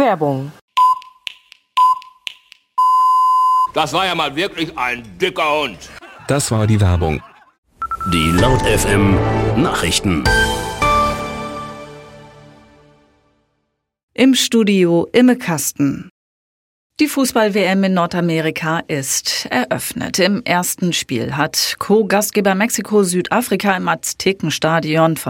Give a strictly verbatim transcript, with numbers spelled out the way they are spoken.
Werbung. Das war ja mal wirklich ein dicker Hund. Das war die Werbung. Die Laut F M Nachrichten. Im Studio Imme Kasten. Die Fußball-W M in Nordamerika ist eröffnet. Im ersten Spiel hat Co-Gastgeber Mexiko Südafrika im Aztekenstadion von